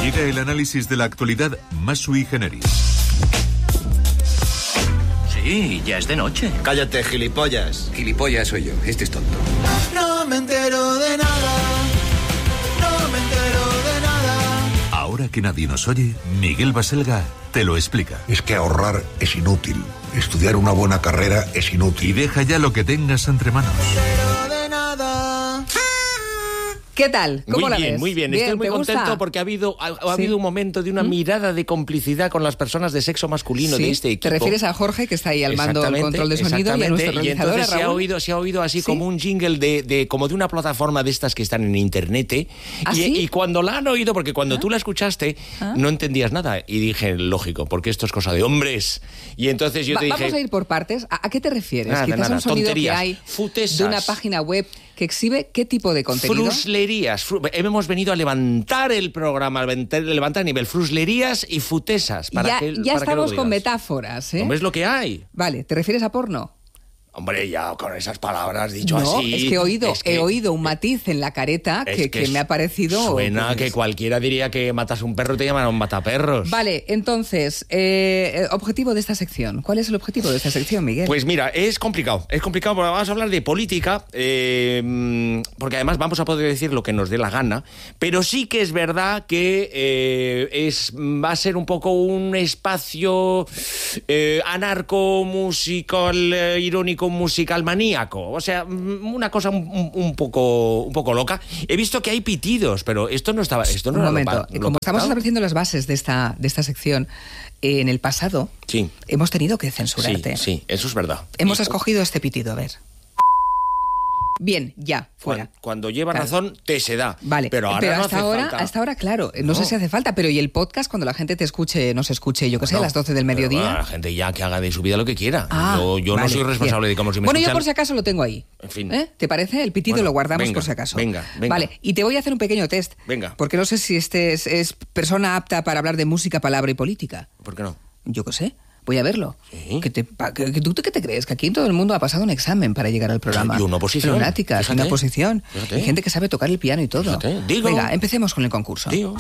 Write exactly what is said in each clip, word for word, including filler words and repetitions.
Llega el análisis de la actualidad más sui generis. Sí, ya es de noche. Cállate, gilipollas. Gilipollas soy yo, este es tonto. No me entero de nada, no me entero de nada. Ahora que nadie nos oye, Miguel Baselga te lo explica. Es que ahorrar es inútil. Estudiar una buena carrera es inútil. Y deja ya lo que tengas entre manos. No me entero de nada. ¿Qué tal? ¿Cómo muy la bien, ves? muy bien. bien Estoy muy ¿te contento gusta? porque ha habido, ha, ha Sí. habido un momento de una ¿Mm? mirada de complicidad con las personas de sexo masculino Sí, de este equipo. Te refieres a Jorge, que está ahí al mando del Exactamente, control de sonido, y a nuestro exactamente. realizador, Y entonces a se ha Raúl. oído, se ha oído así ¿Sí? como un jingle de, de como de una plataforma de estas que están en internet. ¿eh? ¿Ah, y, sí? y cuando la han oído, porque cuando ¿Ah? tú la escuchaste, ¿Ah? no entendías nada. Y dije, lógico, porque esto es cosa de hombres. Y entonces yo Va- te dije... Vamos a ir por partes. ¿A, a qué te refieres? Nada, Quizás nada, un sonido tonterías, que hay futesas. de una página web que exhibe qué tipo de contenido. Fruslerías. Fru- hemos venido a levantar el programa, a levantar, levantar a nivel fruslerías y futesas. Para ya que, ya para que estamos lo con digas. metáforas, ¿eh? Hombre, es lo que hay. Vale, ¿te refieres a porno? Hombre, ya con esas palabras dicho No, así... es que he oído, es que- he oído un matiz en la careta es que, que es- me ha parecido... Suena pues, que cualquiera diría que matas un perro y te llaman a un mataperros. Vale, entonces, eh, objetivo de esta sección. ¿Cuál es el objetivo de esta sección, Miguel? Pues mira, es complicado, es complicado porque vamos a hablar de política, eh, porque además vamos a poder decir lo que nos dé la gana, pero sí que es verdad que eh, es, va a ser un poco un espacio eh, anarco, musical, eh, irónico, musical, maníaco, o sea, una cosa un, un- un poco, un poco loca. He visto que hay pitidos, pero esto no estaba, esto no Un era lo momento, pa- lo como estamos pactado. estableciendo las bases de esta, de esta sección, eh, en el pasado Sí. hemos tenido que Sí, censurarte. sí, eso es verdad. Hemos Y- escogido este pitido, a ver. Bien, ya, fuera. Cuando, cuando lleva Claro. razón, te se da. Vale, pero ahora no hasta hace ahora, falta. hasta ahora, claro, no, No. sé si hace falta, pero ¿y el podcast cuando la gente te escuche, nos escuche, yo que sé, a No, las doce del pero mediodía? bueno, la gente ya que haga de su vida lo que quiera. Ah, yo yo vale, no soy responsable bien. de cómo si me Bueno, yo escuchan- por si acaso lo tengo ahí. En fin. ¿Eh? ¿Te parece? El pitido Bueno, lo guardamos venga, por si acaso. venga, venga. Vale, y te voy a hacer un pequeño test. Venga. Porque no sé si este es, es persona apta para hablar de música, palabra y política. ¿Por qué no? Yo qué sé. Voy a verlo. Sí. ¿Qué te, pa- que- que ¿Tú qué te crees? Que aquí todo el mundo ha pasado un examen para llegar al programa. Y una oposición. Lunáticas, Fíjate, una oposición. fíjate. Hay gente que sabe tocar el piano y todo. Fíjate, digo. Venga, empecemos con el concurso. Tío.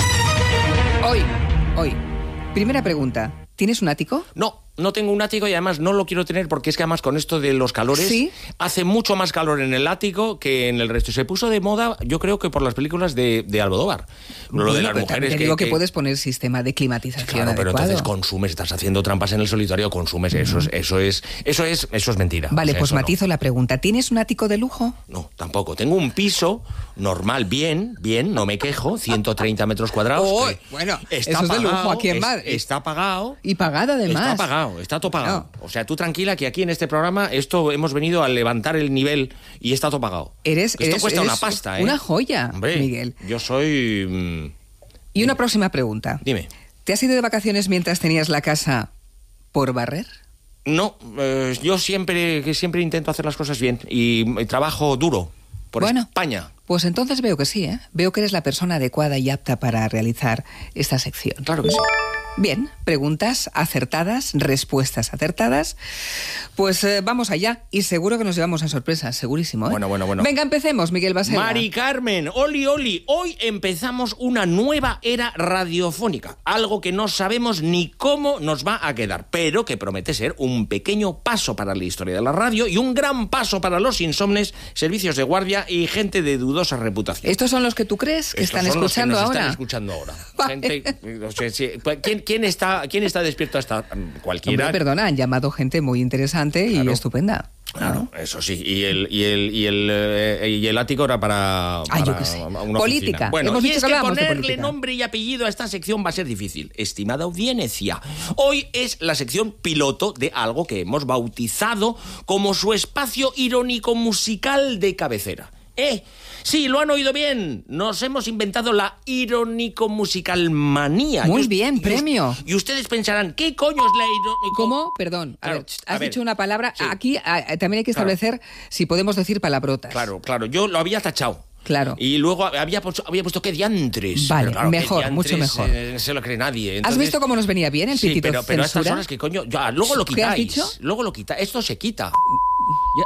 Hoy, hoy. Primera pregunta. ¿Tienes un ático? No, no tengo un ático y además no lo quiero tener porque es que además con esto de los calores ¿Sí? hace mucho más calor en el ático que en el resto. Se puso de moda, yo creo que por las películas de, de Almodóvar. Lo de Bueno, las pero mujeres también te que, digo que, que- puedes poner sistema de climatización Claro, pero adecuado. entonces consumes, estás haciendo trampas en el solitario, consumes, eso es, eso es, eso es, eso es mentira. Vale, O sea, pues eso no. matizo la pregunta. ¿Tienes un ático de lujo? No, tampoco. Tengo un piso normal, bien, bien, no me quejo, ciento treinta metros cuadrados. Oh, que bueno, está eso es de lujo pagado, aquí en es- Madrid. Está pagado. Y pagado además. Está pagado, está todo pagado. No. O sea, tú tranquila que aquí en este programa esto hemos venido a levantar el nivel y está todo pagado. Eres, esto eres- cuesta eres una pasta, ¿eh? una joya, Hombre, Miguel. yo soy... mm, Y una próxima pregunta. Dime. ¿Te has ido de vacaciones mientras tenías la casa por barrer? No, eh, yo siempre, que siempre intento hacer las cosas bien y, y trabajo duro por Bueno. España. Pues entonces veo que sí, ¿eh? Veo que eres la persona adecuada y apta para realizar esta sección. Claro que sí. Bien, preguntas acertadas, respuestas acertadas. Pues eh, vamos allá y seguro que nos llevamos a sorpresas, segurísimo, ¿eh? Bueno, bueno, bueno. Venga, empecemos, Miguel Baselga. Mari Carmen, Oli Oli, hoy empezamos una nueva era radiofónica, algo que no sabemos ni cómo nos va a quedar, pero que promete ser un pequeño paso para la historia de la radio y un gran paso para los insomnes, servicios de guardia y gente de dudosa reputación. ¿Estos son los que tú crees que Estos están son los que escuchando nos ahora? Están escuchando ahora. Vale. Gente, o sea, sí, ¿quién, quién está, ¿Quién está despierto hasta cualquiera? Hombre, perdona, han llamado gente muy interesante y Claro. estupenda. Claro, eso sí. Y el, y el, y el, eh, y el ático era para, Ah, yo para qué sé. una Política. oficina. Bueno, Hemos y dicho es que que hablábamos de ponerle política. nombre y apellido a esta sección va a ser difícil. Estimada audiencia, hoy es la sección piloto de algo que hemos bautizado como su espacio irónico musical de cabecera. ¿Eh? Sí, lo han oído bien. Nos hemos inventado la irónico musical manía. Muy Y us- bien, y us- premio. Y ustedes pensarán, ¿qué coño es la irónico? ¿Cómo? Perdón. A Claro, ver, a has ver. dicho una palabra. Sí. Aquí a- también hay que Claro. establecer si podemos decir palabrotas. Claro, claro. Yo lo había tachado. Claro. Y luego había puesto, había puesto que diantres. Vale, Pero claro, que mejor, diantres, mucho mejor. eh, no se lo cree nadie. ¿Has Entonces- visto cómo nos venía bien el Sí, pitito pero, pero a estas censura? horas que coño... Ya, luego lo ¿Qué has quitáis. dicho? Luego lo quitáis. Esto se quita. Ya-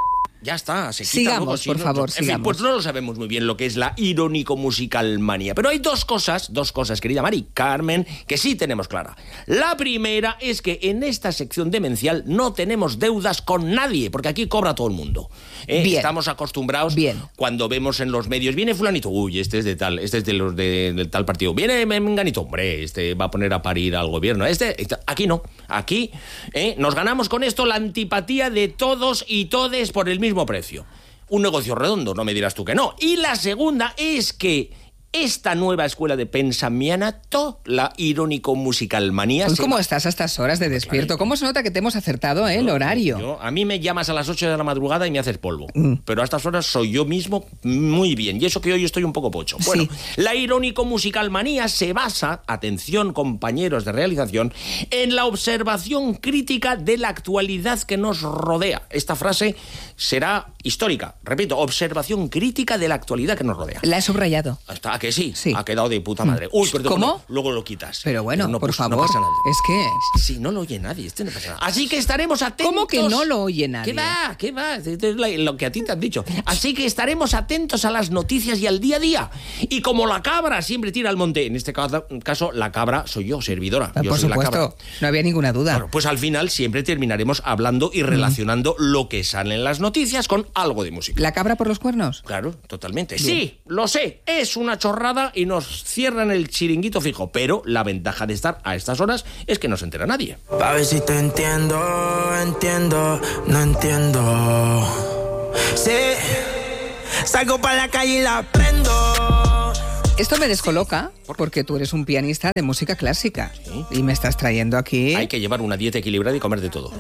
Ya está, se quita. Sigamos, luego, si por no, favor, en fin, sigamos. pues no lo sabemos muy bien lo que es la irónico-musical manía. Pero hay dos cosas, dos cosas, querida Mari Carmen, que sí tenemos clara. La primera es que en esta sección demencial no tenemos deudas con nadie, porque aquí cobra todo el mundo. ¿eh? Bien. Estamos acostumbrados, Bien. cuando vemos en los medios, viene fulanito, uy, este es de tal, este es de los de, del tal partido, viene menganito, hombre, este va a poner a parir al gobierno. Este, este aquí no, aquí ¿eh? nos ganamos con esto la antipatía de todos y todes por el mismo precio. Un negocio redondo, no me dirás tú que no. Y la segunda es que esta nueva escuela de pensamiento, la irónico-musical manía... Pues ¿cómo estás a estas horas de despierto? ¿Cómo se nota que te hemos acertado eh, el horario? Yo, a mí me llamas a las ocho de la madrugada y me haces polvo. Mm. Pero a estas horas soy yo mismo muy bien. Y eso que hoy estoy un poco pocho. Bueno, Sí. la irónico-musical manía se basa, atención compañeros de realización, en la observación crítica de la actualidad que nos rodea. Esta frase será histórica. Repito, observación crítica de la actualidad que nos rodea. La he subrayado. ¿Hasta que sí? Sí. Ha quedado de puta madre. Uy, perdón. ¿Cómo? no, luego lo quitas. Pero bueno, no, por pues, favor, No pasa nada. es que... Si no lo oye nadie, este no pasa nada. Así que estaremos atentos. ¿Cómo que no lo oye nadie? ¿Qué va? ¿Qué va? Esto es lo que a ti te han dicho. Así que estaremos atentos a las noticias y al día a día. Y como la cabra siempre tira al monte, en este caso, la cabra soy yo, servidora. Ah, Yo por soy la supuesto, cabra. no había ninguna duda. Bueno, pues al final siempre terminaremos hablando y relacionando mm. lo que sale en las noticias con algo de música. ¿La cabra por los cuernos? Claro, totalmente. Bien. Sí, lo sé, es una chorrada y nos cierran el chiringuito fijo, pero la ventaja de estar a estas horas es que no se entera nadie. Pa' ver si te entiendo, entiendo, no entiendo. Sí, salgo para la calle y la prendo. Esto me descoloca porque tú eres un pianista de música clásica Sí. y me estás trayendo aquí... Hay que llevar una dieta equilibrada y comer de todo.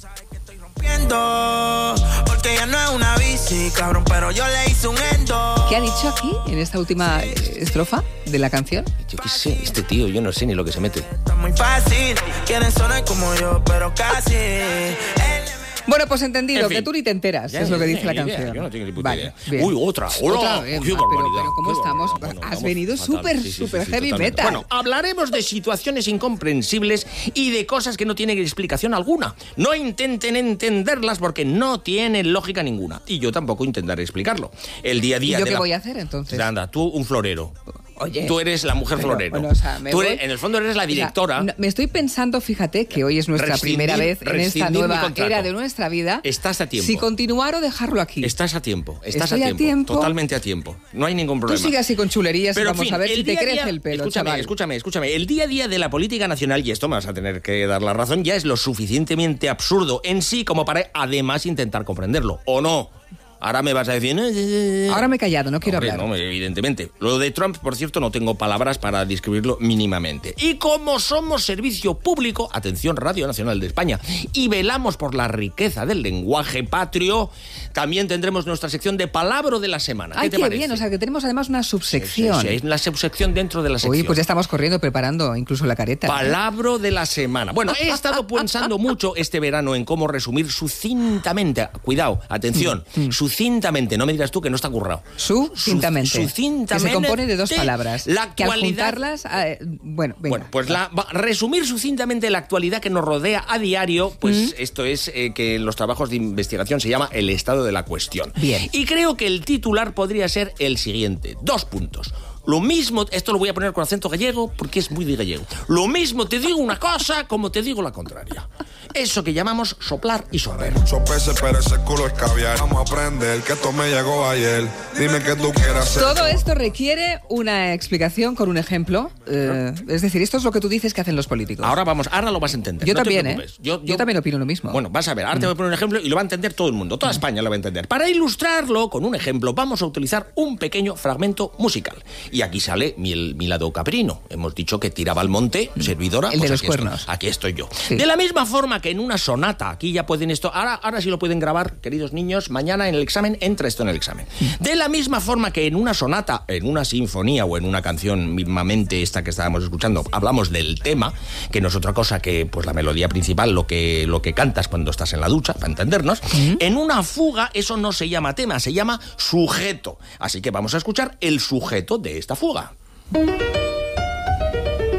Porque ella no es una bici, cabrón, pero yo le hice un endo. ¿Qué ha dicho aquí en esta última eh, estrofa de la canción? Yo qué sé, este tío, yo no sé ni lo que se mete. Está muy fácil, quieren sonar como yo, pero casi. Él Bueno, pues entendido, En fin. que tú ni te enteras, Ya, es lo que ni dice la idea, canción. Yo no tengo ni puta Vale, idea. bien. Uy, otra. Hola. Otra vez. Qué Ah, pero, barbaridad. pero ¿cómo Qué estamos? barbaridad. Has Vamos venido fatal. súper, Sí, sí, sí, súper sí, heavy totalmente. metal. Bueno, hablaremos de situaciones incomprensibles y de cosas que no tienen explicación alguna. No intenten entenderlas porque no tienen lógica ninguna. Y yo tampoco intentaré explicarlo. El día a día ¿Y yo de qué la- voy a hacer entonces? Anda, tú un florero. Oye, Tú eres la mujer pero, florero. bueno, o sea, me Tú eres- voy- en el fondo eres la o sea, directora. no, me estoy pensando, fíjate, que hoy es nuestra Rescindir- primera vez en esta rescindir mi nueva contrato. era de nuestra vida. Estás a tiempo. Si continuar o dejarlo aquí. Estás a tiempo, estás Estoy a a tiempo, tiempo. Totalmente a tiempo. No hay ningún Tú problema. sigue así con chulerías y Pero, en vamos fin, a ver el si te día a crece día- el pelo, Escúchame, chaval. escúchame, escúchame. El día a día de la política nacional, y esto me vas a tener que dar la razón, ya es lo suficientemente absurdo en sí como para además intentar comprenderlo. ¿O no? Ahora me vas a decir... "Eh, eh, eh". Ahora me he callado, no quiero Hombre, hablar. no, evidentemente. Lo de Trump, por cierto, no tengo palabras para describirlo mínimamente. Y como somos servicio público, atención, Radio Nacional de España, y velamos por la riqueza del lenguaje patrio, también tendremos nuestra sección de Palabra de la Semana. ¿Qué Ay, te qué parece? bien, o sea que tenemos además una Sí, subsección. sí, sí, es la subsección dentro de la sección. Uy, pues ya estamos corriendo, preparando incluso la careta. Palabra de la semana. Bueno, he estado pensando mucho este verano en cómo resumir sucintamente, cuidado, atención, sucintamente, no me dirás tú que no está currado. Sucintamente. Su- sucintamente. Que se compone de dos palabras. La que al actualidad. juntarlas, eh, bueno, venga. Bueno, pues la, va- resumir sucintamente la actualidad que nos rodea a diario, pues esto es eh, que en los trabajos de investigación se llama el estado de la cuestión. Bien. Y creo que el titular podría ser el siguiente. Dos puntos. Lo mismo, esto lo voy a poner con acento gallego porque es muy de gallego. Lo mismo te digo una cosa como te digo la contraria. Eso que llamamos soplar y sorber. Muchos peces, pero ese culo es caviar. Vamos a aprender que esto me llegó ayer. Dime que tú quieras hacer. Todo esto requiere una explicación con un ejemplo. eh, es decir, esto es lo que tú dices que hacen los políticos. Ahora vamos, ahora lo vas a entender. yo no te también, ¿eh? preocupes. Yo, también opino lo mismo. Bueno, vas a ver, ahora te voy a poner un ejemplo y lo va a entender todo el mundo. Toda España lo va a entender. Para ilustrarlo con un ejemplo, vamos a utilizar un pequeño fragmento musical. Y aquí sale mi, el- mi lado caprino. Hemos dicho que tiraba al monte, servidora. El de pues los aquí cuernos. Estoy, aquí estoy yo. Sí. De la misma forma que en una sonata, aquí ya pueden esto, ahora, ahora sí lo pueden grabar, queridos niños, mañana en el examen, entra esto en el examen. De la misma forma que en una sonata, en una sinfonía o en una canción mismamente esta que estábamos escuchando, hablamos del tema, que no es otra cosa que pues la melodía principal, lo que, lo que cantas cuando estás en la ducha, para entendernos. En una fuga eso no se llama tema, se llama sujeto. Así que vamos a escuchar el sujeto de esta fuga.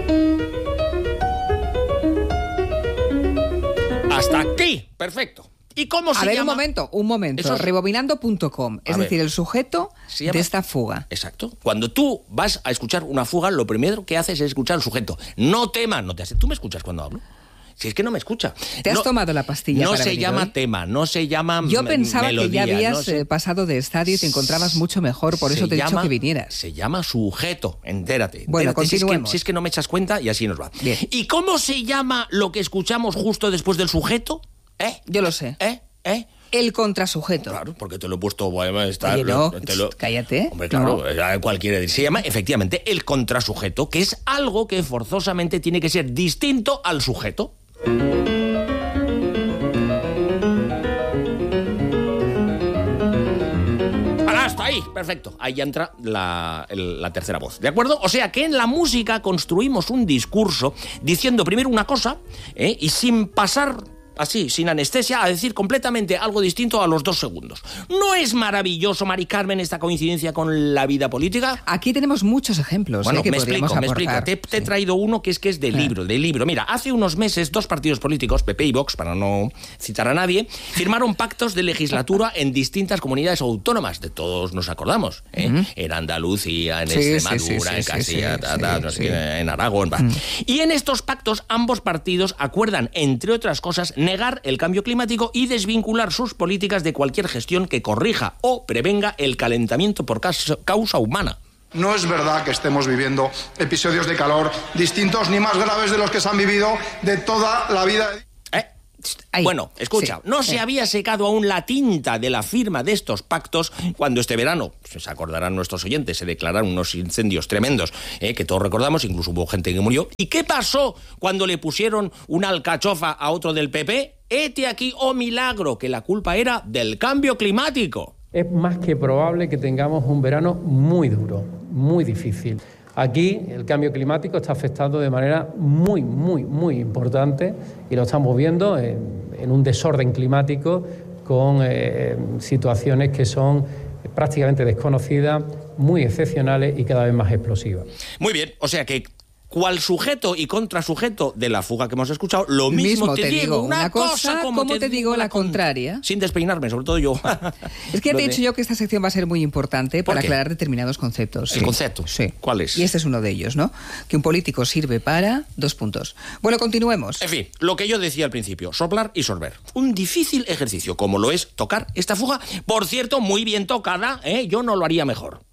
Hasta aquí, perfecto. ¿Y cómo se A ver, llama? un momento, un momento. Eso es- Rebobinando punto com, es A ver. decir, el sujeto Se llama- de esta fuga. Exacto. Cuando tú vas a escuchar una fuga, lo primero que haces es escuchar el sujeto. No tema, no te hace. ¿Tú me escuchas cuando hablo? Si es que no me escucha. ¿Te has No- tomado la pastilla No para se venir llama hoy? tema, no se llama Yo me- pensaba melodía, que ya habías no se- eh, pasado de estadio y te encontrabas mucho mejor, por eso Se te he dicho llama- que vinieras. Se llama sujeto, entérate. Bueno, entérate, si es, que, continuemos. si es que no me echas cuenta y así nos va. Bien. ¿Y cómo se llama lo que escuchamos justo después del sujeto? ¿Eh? Yo lo sé. ¿Eh? ¿Eh? El contrasujeto. Claro, porque te lo he puesto... Bueno, está, Oye, no, te lo- cállate. Hombre, claro, No. eh, cualquiera. Se llama efectivamente el contrasujeto, que es algo que forzosamente tiene que ser distinto al sujeto. Hasta ahí, perfecto. Ahí ya entra la, el- la tercera voz, ¿de acuerdo? O sea que en la música construimos un discurso diciendo primero una cosa ¿eh? y sin pasar así, sin anestesia, a decir completamente algo distinto a los dos segundos. ¿No es maravilloso, Mari Carmen, esta coincidencia con la vida política? Aquí tenemos muchos ejemplos Bueno, eh, que me podríamos explico, me explico. aportar. Te, te he Sí. traído uno que es que es de libro, de libro. Mira, hace unos meses dos partidos políticos, P P y Vox, para no citar a nadie, firmaron pactos de legislatura en distintas comunidades autónomas. De todos nos acordamos. ¿eh? Ujú. En Andalucía, en Sí, sí, Extremadura, sí, en sí, Castilla, sí, ta, sí, ta, no sé sí. qué, en Aragón. va. Y en estos pactos ambos partidos acuerdan, entre otras cosas, negar el cambio climático y desvincular sus políticas de cualquier gestión que corrija o prevenga el calentamiento por causa, causa humana. No es verdad que estemos viviendo episodios de calor distintos ni más graves de los que se han vivido de toda la vida. ¿Eh? Ahí. Bueno, escucha, Sí. no se Eh. había secado aún la tinta de la firma de estos pactos cuando este verano, se acordarán nuestros oyentes, se declararon unos incendios tremendos, eh, que todos recordamos, incluso hubo gente que murió. ¿Y qué pasó cuando le pusieron una alcachofa a otro del P P? Hete aquí, oh milagro, que la culpa era del cambio climático. Es más que probable que tengamos un verano muy duro, muy difícil. Aquí el cambio climático está afectando de manera muy, muy, muy importante y lo estamos viendo en, en un desorden climático con eh, situaciones que son prácticamente desconocidas, muy excepcionales y cada vez más explosivas. Muy bien, o sea que cual sujeto y contrasujeto de la fuga que hemos escuchado, lo mismo, Mismo te digo una cosa, como te digo la con- contraria. Sin despeinarme, sobre todo yo. Es que Lo te he de- dicho yo que esta sección va a ser muy importante ¿Por para qué? aclarar determinados conceptos. ¿El Sí. concepto? Sí. ¿Cuál es? Y este es uno de ellos, ¿no? Que un político sirve para dos puntos. Bueno, continuemos. En fin, lo que yo decía al principio, soplar y sorber. Un difícil ejercicio, como lo es tocar esta fuga. Por cierto, muy bien tocada, ¿eh? Yo no lo haría mejor.